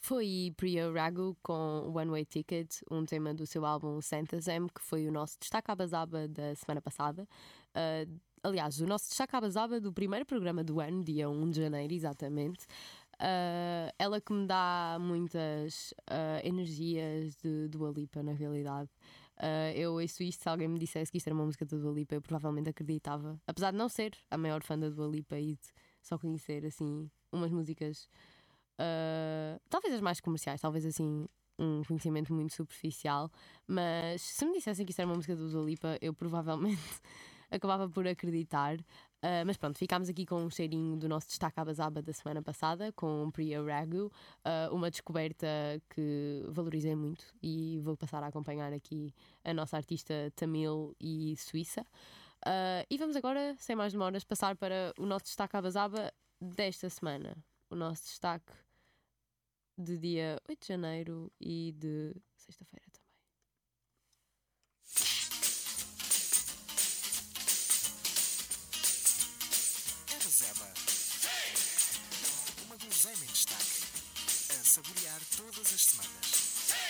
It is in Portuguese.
Foi Priya Ragu com One Way Ticket, um tema do seu álbum Santazam, que foi o nosso destaque à Bazaba da semana passada. Aliás, o nosso destaque à Bazaba do primeiro programa do ano, dia 1 de janeiro, exatamente. Ela que me dá muitas energias de Dua Lipa, na realidade. Eu ouço isto, se alguém me dissesse que isto era uma música da Dua Lipa, eu provavelmente acreditava. Apesar de não ser a maior fã da Dua Lipa e de só conhecer assim umas músicas, talvez as mais comerciais, talvez assim um conhecimento muito superficial. Mas se me dissessem que isto era uma música da Dua Lipa, eu provavelmente acabava por acreditar. Mas pronto, ficámos aqui com um cheirinho do nosso destaque à Bazaba da semana passada, com Priya Ragu, uma descoberta que valorizei muito e vou passar a acompanhar aqui a nossa artista tamil e suíça. E vamos agora, sem mais demoras, passar para o nosso destaque à Bazaba desta semana. O nosso destaque de dia 8 de janeiro e de sexta-feira também. Bazaba. Uma guloseima em destaque. A saborear todas as semanas.